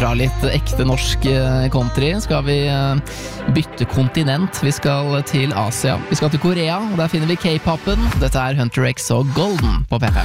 fra litt ekte norsk country skal vi bytte kontinent. Vi skal til Asia. Vi skal til Korea, og der finner vi K-popen. Dette er Hunter X og Golden på P5.